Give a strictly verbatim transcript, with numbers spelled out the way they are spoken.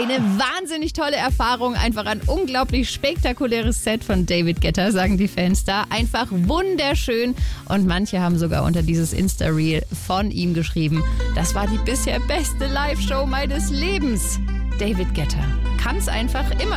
Eine wahnsinnig tolle Erfahrung, einfach ein unglaublich spektakuläres Set von David Guetta, sagen die Fans da. Einfach wunderschön und manche haben sogar unter dieses Insta-Reel von ihm geschrieben, das war die bisher beste Live-Show meines Lebens. David Guetta kann es einfach immer.